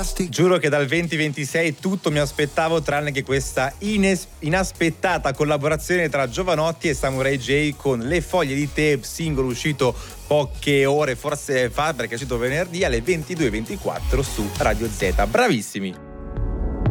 Giuro che dal 2026 tutto mi aspettavo tranne che questa inaspettata collaborazione tra Jovanotti e Samurai J con Le foglie di tè, singolo uscito poche ore forse fa perché è uscito venerdì alle 22:24 su Radio Z. Bravissimi!